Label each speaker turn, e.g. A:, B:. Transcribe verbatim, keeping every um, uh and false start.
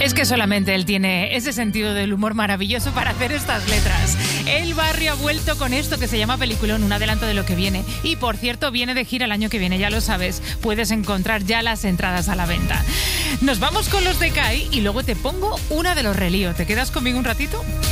A: Es que solamente él tiene ese sentido del humor maravilloso para hacer estas letras. El Barrio ha vuelto con esto que se llama Peliculón, un adelanto de lo que viene. Y por cierto, viene de gira el año que viene, ya lo sabes. Puedes encontrar ya las entradas a la venta. Nos vamos con los de C A I y luego te pongo una de los Relío. ¿Te quedas conmigo un ratito?